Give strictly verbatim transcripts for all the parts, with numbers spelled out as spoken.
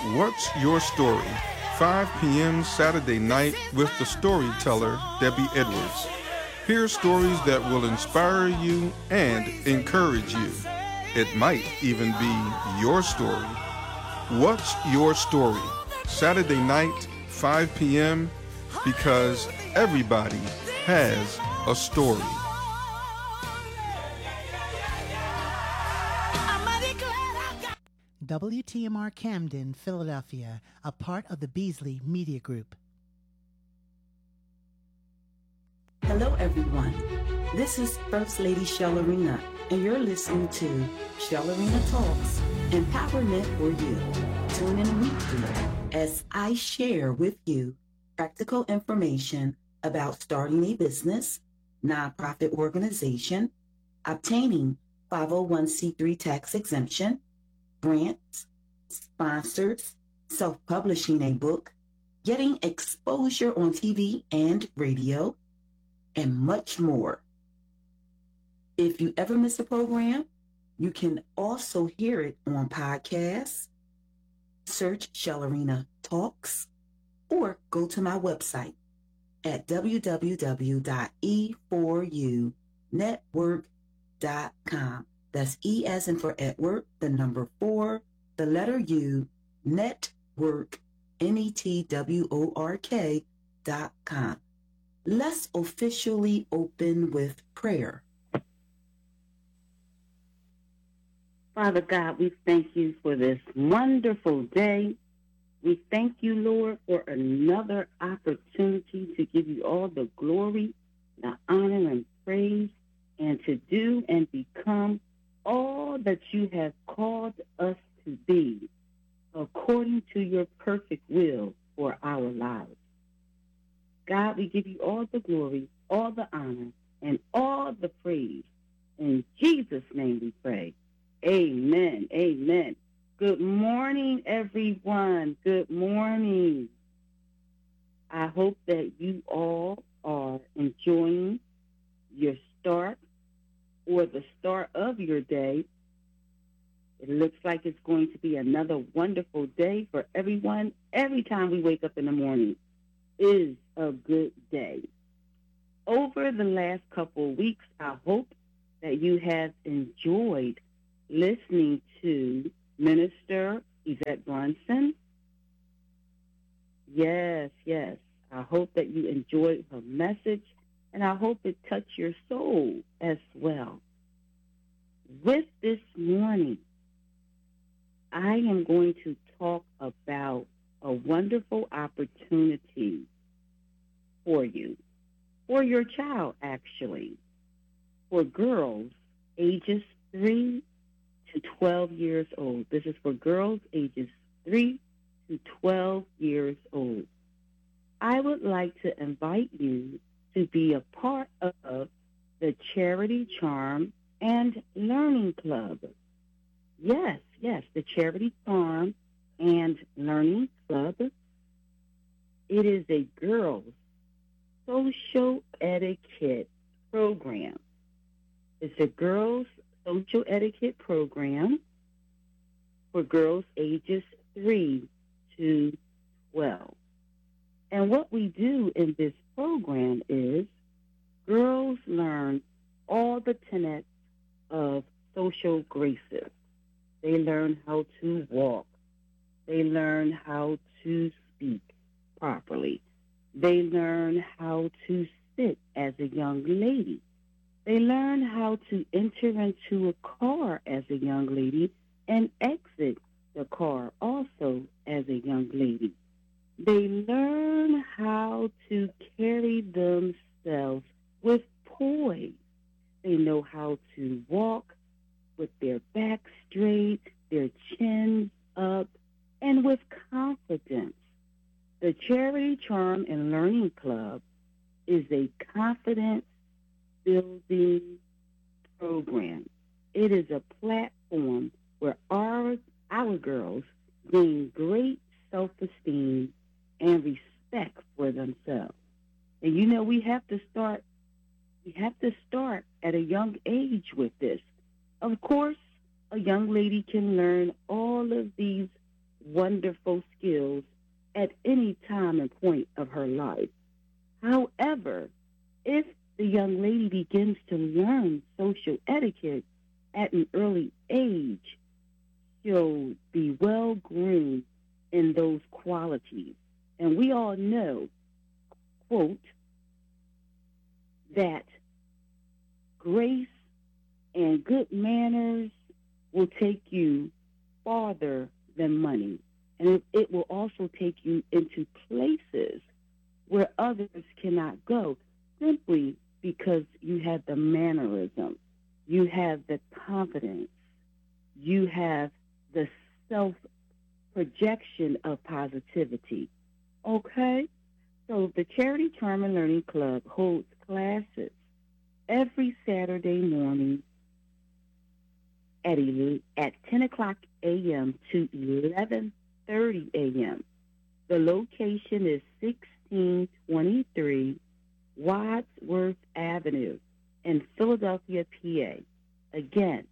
What's Your Story? five p.m. Saturday night with the storyteller, Debbie Edwards. Hear stories that will inspire you and encourage you. It might even be your story. What's Your Story? Saturday night, five p.m. because everybody has a story. W T M R Camden, Philadelphia, a part of the Beasley Media Group. Hello, everyone. This is First Lady Shellerina, and you're listening to Shellerina Talks, Empowerment for You. Tune in weekly as I share with you practical information about starting a business, nonprofit organization, obtaining five oh one c three tax exemption, grants, sponsors, self-publishing a book, getting exposure on T V and radio, and much more. If you ever miss a program, you can also hear it on podcasts. Search Shellerina Talks or go to my website at w w w dot e four u network dot com. That's E as in for Edward, the number four, the letter U, network, N E T W O R K dot com. Let's officially open with prayer. Father God, we thank you for this wonderful day. We thank you, Lord, for another opportunity to give you all the glory, the honor, and praise, and to do and become all that you have called us to be according to your perfect will for our lives. God, we give you all the glory, all the honor, and all the praise. In Jesus' name we pray. Amen. Amen. Good morning, everyone. Good morning. I hope that you all are enjoying your start or the start of your day. It looks like it's going to be another wonderful day for everyone. Every time we wake up in the morning is a good day. Over the last couple of weeks, I hope that you have enjoyed listening to Minister Yvette Brunson. Yes, yes. I hope that you enjoyed her message, and I hope it touched your soul as well. With this morning, I am going to talk about a wonderful opportunity for you, for your child, actually, for girls ages three to twelve years old. This is for girls ages three to twelve years old. I would like to invite you to be a part of the Charity Charm and Learning Club. Yes, yes, the Charity Charm and Learning Club. It is a girls' social etiquette program. It's a girls' social etiquette program for girls ages three to twelve. And what we do in this program is girls learn all the tenets of social graces. They learn how to walk. They learn how to speak properly. They learn how to sit as a young lady. They learn how to enter into a car as a young lady and exit the car also as a young lady. They learn how to carry themselves with poise. They know how to walk with their back straight, their chins up, and with confidence. The Charity Charm and Learning Club is a confidence-building program. It is a platform where our, our girls gain great self-esteem and respect for themselves. And you know, we have to start we have to start at a young age with this. Of course, a young lady can learn all of these wonderful skills at any time and point of her life. However, if the young lady begins to learn social etiquette at an early age, she'll be well groomed in those qualities. And we all know, quote, that grace and good manners will take you farther than money. And it, it will also take you into places where others cannot go, simply because you have the mannerism, you have the confidence, you have the self-projection of positivity. Okay? So the Charity Charm and Learning Club holds classes every Saturday morning at, at ten o'clock a.m. to eleven thirty a.m. The location is sixteen twenty-three Wadsworth Avenue in Philadelphia, P A. Again,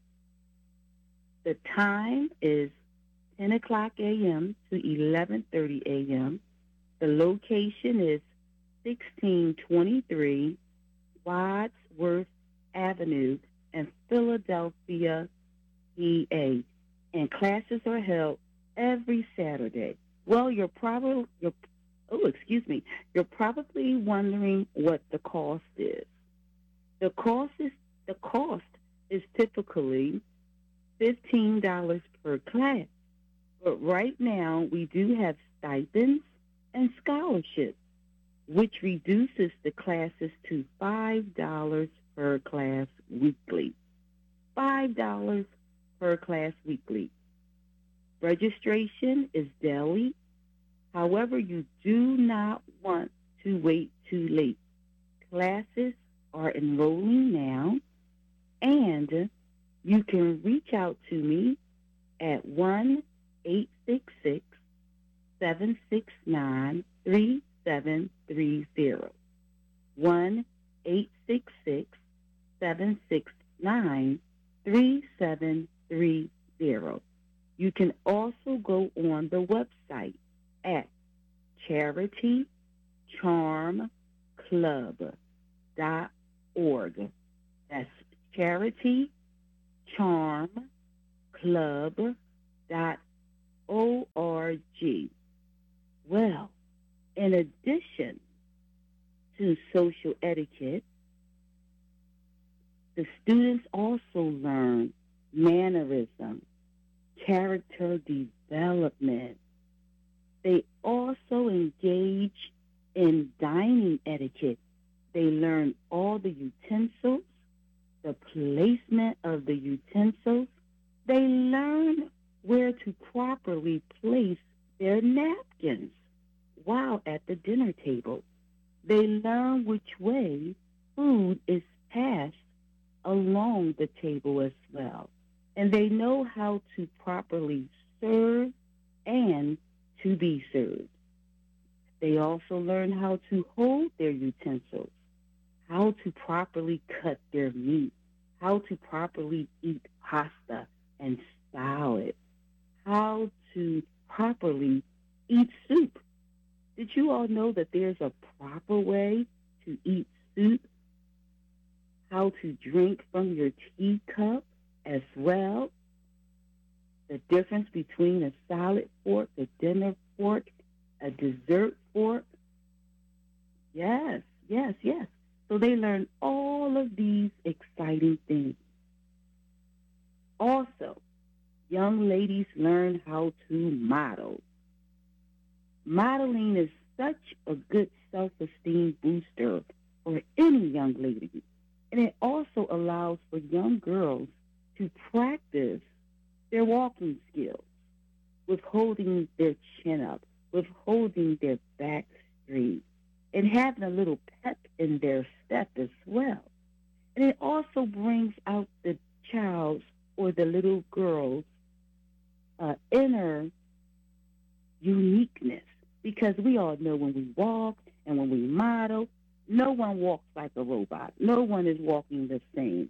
the time is ten o'clock a.m. to eleven thirty a.m. The location is sixteen twenty-three Wadsworth Avenue in Philadelphia, P A. And classes are held every Saturday. Well, you're probably, you're, oh, excuse me, you're probably wondering what the cost is. The cost is, the cost is typically fifteen dollars per class. But right now, we do have stipends and scholarships, which reduces the classes to five dollars per class weekly. five dollars per class weekly. Registration is daily. However, you do not want to wait too late. Classes are enrolling now, and you can reach out to me at one eight six six, seven six nine, three seven three zero. one eight six six, seven six nine, three seven three zero. You can also go on the website at charity charm club dot org. That's charity charm club dot org. Well, in addition to social etiquette, the students also learn mannerism, character development. They also engage in dining etiquette. They learn all the utensils, the placement of the utensils. They learn where to properly place their napkins while at the dinner table. They learn which way food is passed along the table as well. And they know how to properly serve and to be served. They also learn how to hold their utensils, how to properly cut their meat, how to properly eat pasta and salad, how to properly eat soup. Did you all know that there's a proper way to eat soup? How to drink from your teacup as well. The difference between a salad fork, a dinner fork, a dessert fork. Yes, yes, yes. So they learn all of these exciting things. Also, young ladies learn how to model. Modeling is such a good self-esteem booster for any young lady. And it also allows for young girls to practice their walking skills with holding their chin up, with holding their back straight, and having a little pep in their step as well. And it also brings out the child's or the little girl's uh, inner uniqueness, because we all know when we walk and when we model, no one walks like a robot. No one is walking the same.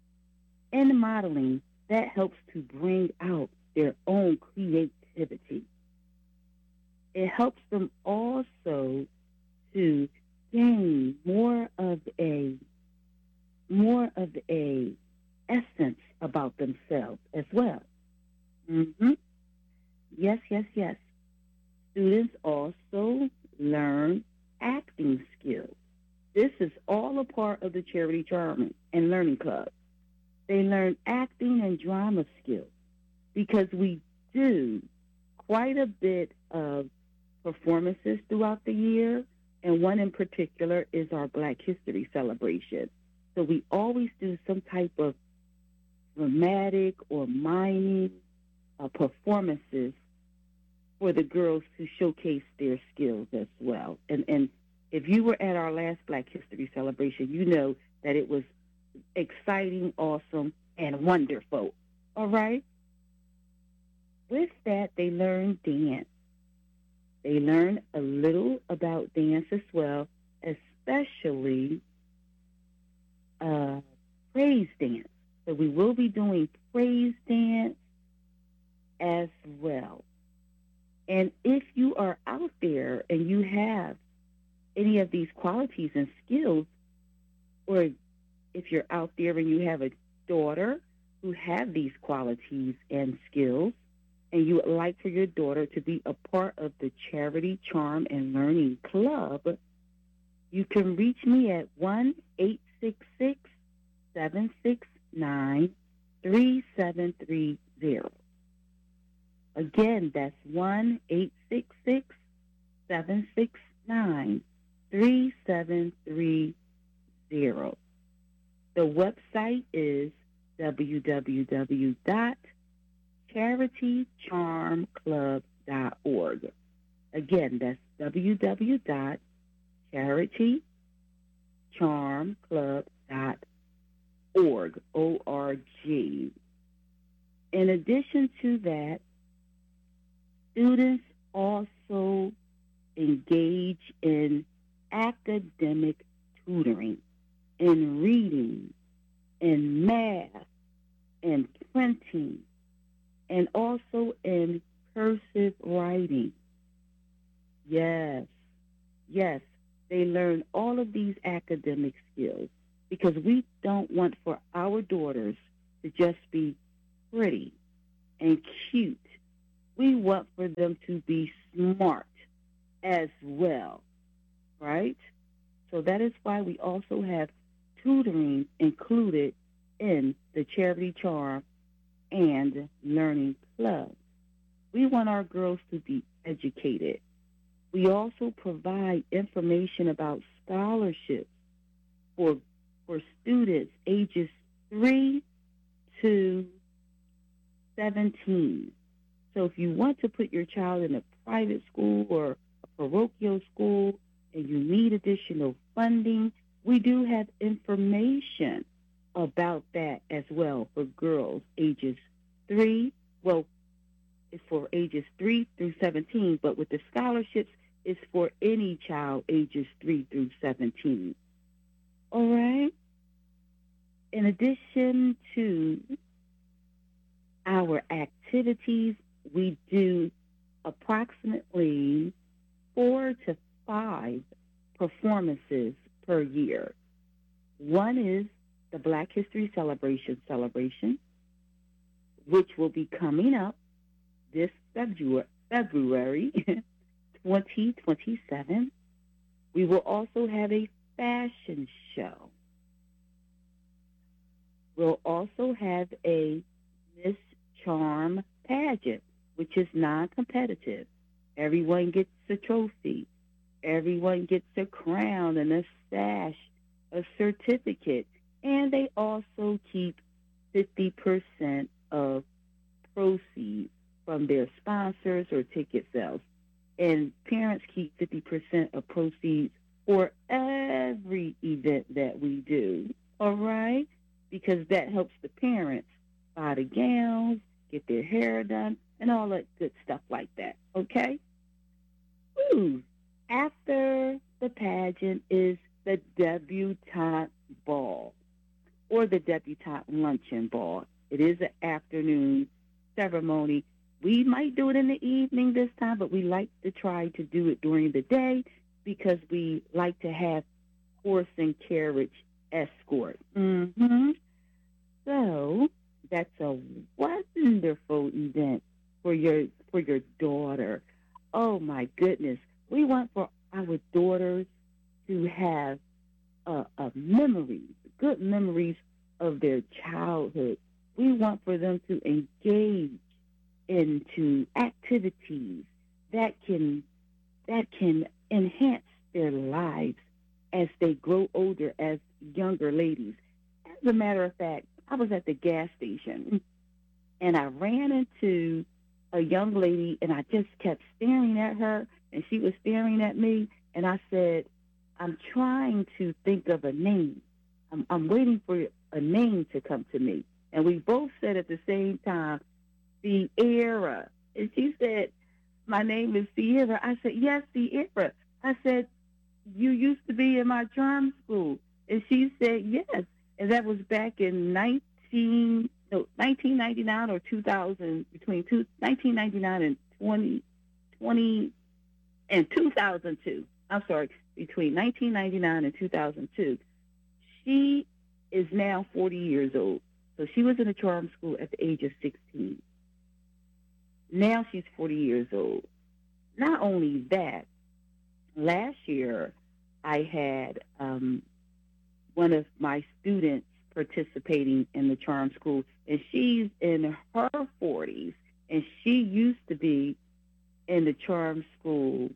In modeling, that helps to bring out their own creativity. Yes, yes, yes. Students also learn acting skills. This is all a part of the Charity Charm and Learning Club. They learn acting and drama skills because we do quite a bit of performances throughout the year, and one in particular is our Black History celebration. So we always do some type of dramatic or miming uh, performances for the girls to showcase their skills as well. And and if you were at our last Black History celebration, you know that it was exciting, awesome, and wonderful. All right? With that, they learn dance. They learn a little about dance as well, especially uh, praise dance. So we will be doing praise dance as well. And if you are out there and you have any of these qualities and skills, or if you're out there and you have a daughter who have these qualities and skills, and you would like for your daughter to be a part of the Charity Charm and Learning Club, you can reach me at one eight six six, seven six nine, three seven three zero. Again, that's one eight six six, seven six nine, three seven three zero. The website is w w w dot charity charm club dot org. Again, that's w w w dot charity charm club dot org, O R G. In addition to that, students also engage in academic tutoring, in reading, in math, in printing, and also in cursive writing. Yes, yes, they learn all of these academic skills because we don't want for our daughters to just be pretty and cute. We want for them to be smart as well, right? So that is why we also have tutoring included in the Charity Charm and Learning Club. We want our girls to be educated. We also provide information about scholarships for for students ages three to seventeen. So if you want to put your child in a private school or a parochial school and you need additional funding, we do have information about that as well for girls ages three, well, it's for ages three through seventeen, but with the scholarships, it's for any child ages three through seventeen. All right? In addition to our activities, we do approximately four to five performances per year. One is the Black History Celebration celebration, which will be coming up this February, February twenty twenty-seven. We will also have a fashion show. We'll also have a Miss Charm pageant, which is non-competitive. Everyone gets a trophy. Everyone gets a crown and a sash, a certificate, and they also keep fifty percent of proceeds from their sponsors or ticket sales. And parents keep fifty percent of proceeds for every event that we do, all right? Because that helps the parents buy the gowns, get their hair done, and all that good stuff like that, okay? Ooh. After the pageant is the debutante ball or the debutante luncheon ball. It is an afternoon ceremony. We might do it in the evening this time, but we like to try to do it during the day because we like to have horse and carriage escort. Mm-hmm. So that's a wonderful event for your for your daughter. Oh, my goodness. We want for our daughters to have uh, uh, memories, good memories of their childhood. We want for them to engage into activities that can that can enhance their lives as they grow older as younger ladies. As a matter of fact, I was at the gas station and I ran into a young lady and I just kept staring at her and she was staring at me and I said, I'm trying to think of a name. I'm, I'm waiting for a name to come to me. And we both said at the same time, Sierra. And she said, my name is Sierra. I said, yes, Sierra. I said, you used to be in my charm school. And she said, yes. And that was back in nineteen, no, nineteen ninety-nine or two thousand, between two, nineteen ninety-nine and twenty, twenty, and two thousand two. I'm sorry, between nineteen ninety-nine and two thousand two. She is now forty years old. So she was in a charm school at the age of sixteen. Now she's forty years old. Not only that, last year I had um, one of my students participating in the charm school, and she's in her forties, and she used to be in the charm school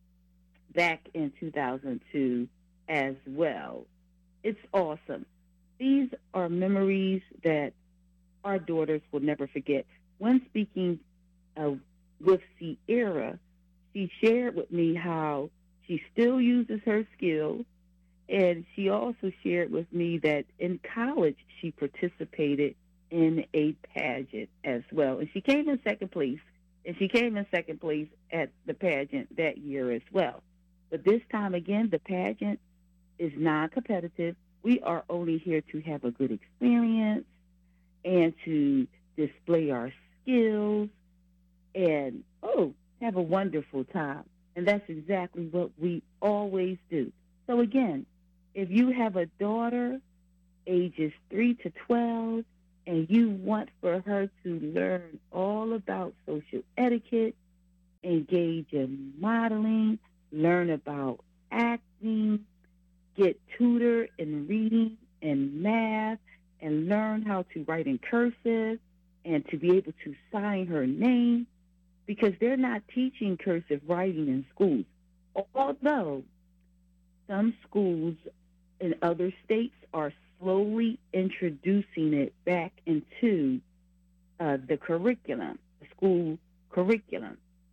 back in two thousand two as well. It's awesome. These are memories that our daughters will never forget. When speaking uh, with Sierra, she shared with me how she still uses her skills, and she also shared with me that in college she participated in a pageant as well. And she came in second place, and she came in second place at the pageant that year as well. But this time again, the pageant is non-competitive. We are only here to have a good experience and to display our skills and, oh, have a wonderful time. And that's exactly what we always do. So, again, if you have a daughter ages three to twelve and you want for her to learn all about social etiquette, engage in modeling, learn about acting, get tutored in reading and math, and learn how to write in cursive and to be able to sign her name, because they're not teaching cursive writing in schools. Although some schools in other states are slowly introducing it back into uh, the curriculum, the school curriculum.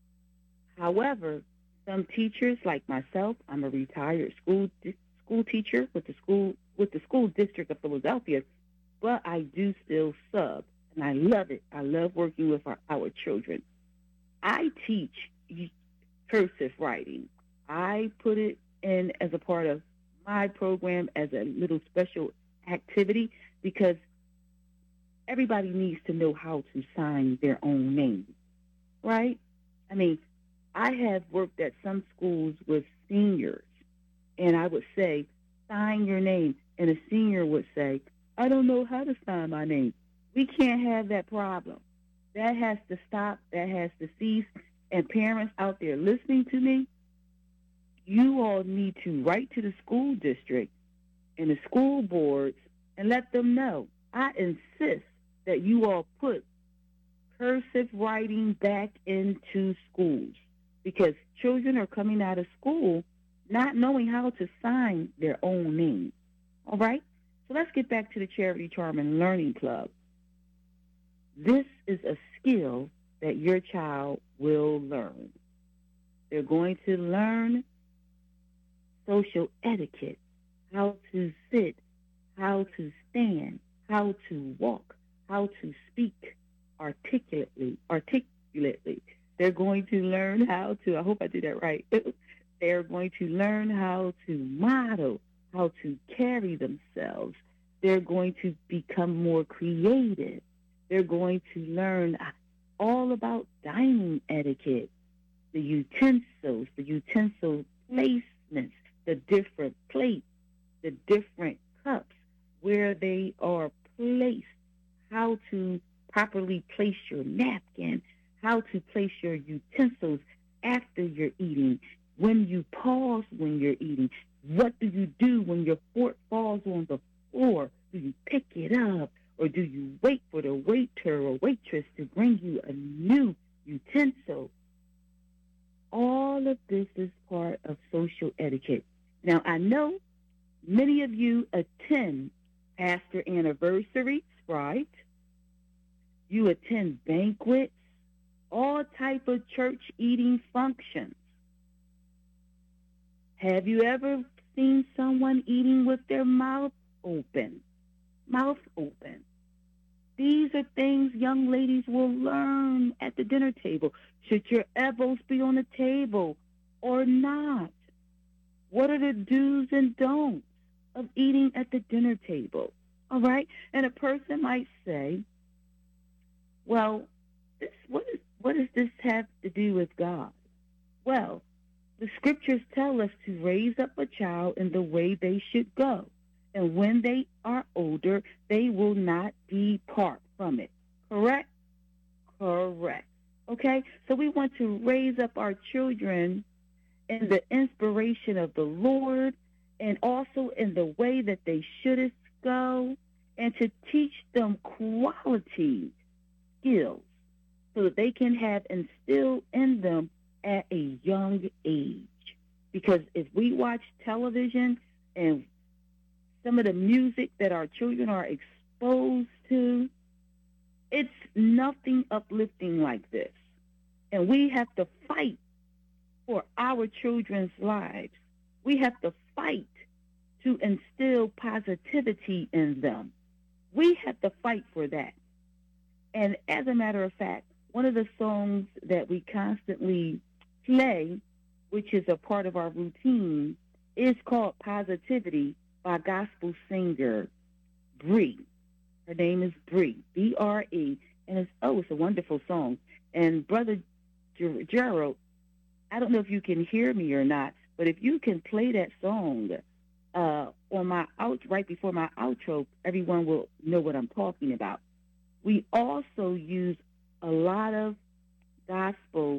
However, some teachers like myself, I'm a retired school school teacher with the school with the school district of Philadelphia, but I do still sub, and I love it. I love working with our, our children. I teach cursive writing. I put it in as a part of my program as a little special activity because everybody needs to know how to sign their own name, right? I mean, I have worked at some schools with seniors, and I would say, sign your name. And a senior would say, I don't know how to sign my name. We can't have that problem. That has to stop. That has to cease. And parents out there listening to me, you all need to write to the school district and the school boards and let them know. I insist that you all put cursive writing back into schools, because children are coming out of school not knowing how to sign their own name. All right? So let's get back to the Charity Charm and Learning Club. This is a skill that your child will learn. They're going to learn social etiquette, how to sit, how to stand, how to walk, how to speak articulately, articulately. They're going to learn how to, I hope I did that right. They're going to learn how to model, how to carry themselves. They're going to become more creative. They're going to learn all about dining etiquette, the utensils, the utensil placements, the different plates, the different cups, where they are placed, how to properly place your napkin, how to place your utensils after you're eating, when you pause when you're eating. What do you do when your fork falls on the floor? Do you pick it up, or do you wait for the waiter or waitress to bring you a new utensil? All of this is part of social etiquette. Now, I know many of you attend pastor anniversaries, right? You attend banquets, all type of church eating functions. Have you ever seen someone eating with their mouth open? Mouth open. These are things young ladies will learn at the dinner table. Should your elbows be on the table or not? What are the do's and don'ts of eating at the dinner table? All right? And a person might say, well, this, what, is, what does this have to do with God? Well, the scriptures tell us to raise up a child in the way they should go. And when they are older, they will not depart from it. Correct? Correct. Okay? So we want to raise up our children in the inspiration of the Lord, and also in the way that they should go, and to teach them quality skills so that they can have instilled in them at a young age. Because if we watch television and some of the music that our children are exposed to, it's nothing uplifting like this. And we have to fight for our children's lives. We have to fight to instill positivity in them. We have to fight for that. And as a matter of fact, one of the songs that we constantly play, which is a part of our routine, is called Positivity by gospel singer Bree. Her name is Bree, B R E, and it's, oh, it's a wonderful song. And Brother Ger- Gerald, I don't know if you can hear me or not, but if you can play that song uh, on my out right before my outro, everyone will know what I'm talking about. We also use a lot of gospel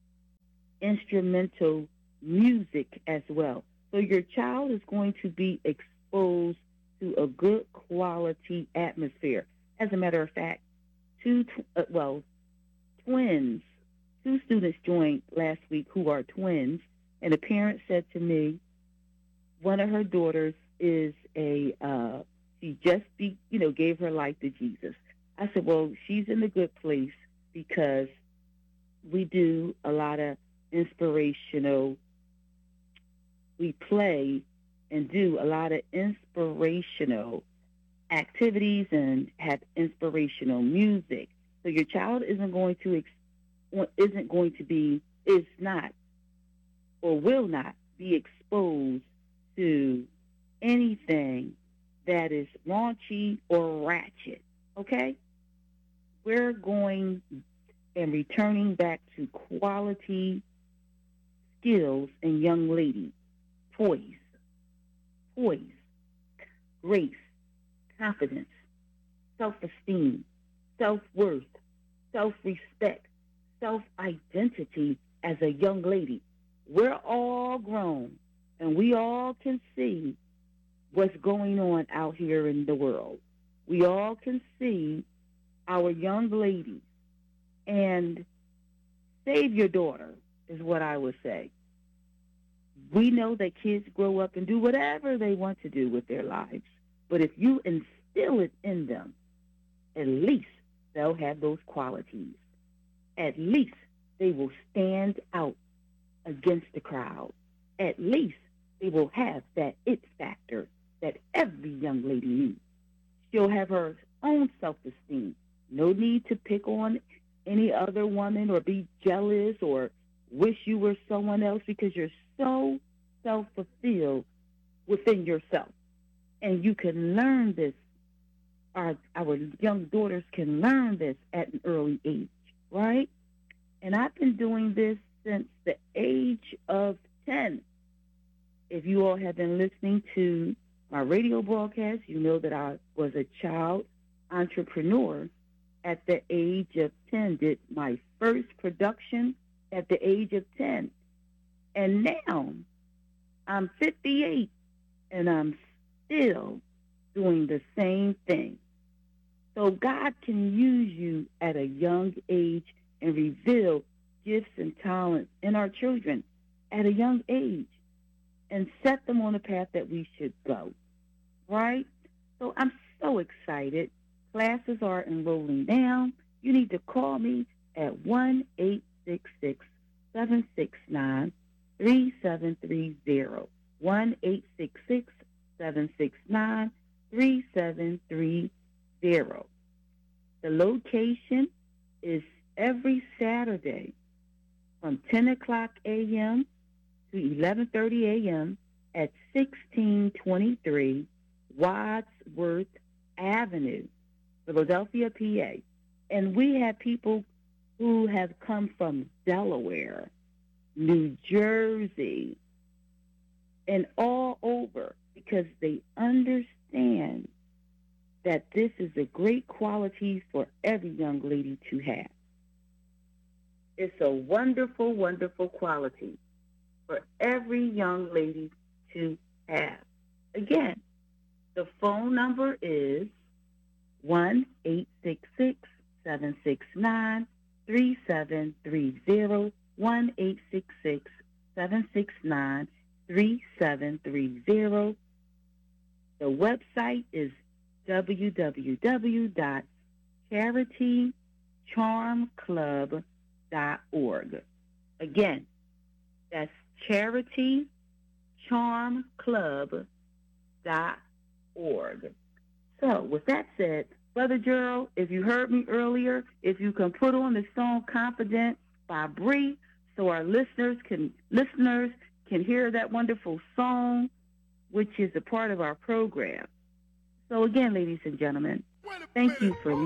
instrumental music as well. So your child is going to be exposed to a good quality atmosphere. As a matter of fact, two, tw- uh, well, twins, two students joined last week who are twins, and a parent said to me, one of her daughters is a, uh, she just, be, you know, gave her life to Jesus. I said, well, she's in a good place because we do a lot of inspirational, we play and do a lot of inspirational activities and have inspirational music. So your child isn't going to ex- isn't going to be is not or will not be exposed to anything that is raunchy or ratchet. Okay? We're going and returning back to quality skills in young ladies. Poise, poise, grace, confidence, self-esteem, self-worth, self-respect, self-identity as a young lady. We're all grown, and we all can see what's going on out here in the world. We all can see our young ladies, and save your daughter is what I would say. We know that kids grow up and do whatever they want to do with their lives. But if you instill it in them, at least they'll have those qualities. At least they will stand out against the crowd. At least they will have that it factor that every young lady needs. She'll have her own self-esteem. No need to pick on any other woman or be jealous or wish you were someone else, because you're so self-fulfilled within yourself. And you can learn this. Our, our young daughters can learn this at an early age, right? And I've been doing this since the age of ten. If you all have been listening to my radio broadcast, you know that I was a child entrepreneur at the age of ten, did my first production at the age of ten. And now I'm fifty-eight and I'm still doing the same thing. So God can use you at a young age and reveal gifts and talents in our children at a young age and set them on the path that we should go, right? So I'm so excited. Classes are enrolling now. You need to call me at one eight six six, seven six nine, three seven three zero. one eight six six, seven six nine, three seven three zero. The location is every Saturday from ten o'clock a.m. to eleven thirty a.m. at sixteen twenty-three Wadsworth Avenue, Philadelphia, P A. And we have people who have come from Delaware, New Jersey, and all over because they understand that this is a great quality for every young lady to have. It's a wonderful, wonderful quality for every young lady to have. Again, the phone number is one eight six six, seven six nine, three seven three zero, one eight six six, seven six nine, three seven three zero. The website is w w w dot charity charm club dot org. Again, that's charity charm club dot org. So, with that said, Brother Gerald, if you heard me earlier, if you can put on the song "Confident" by Bree, so our listeners can listeners can hear that wonderful song, which is a part of our program. So again, ladies and gentlemen, thank you for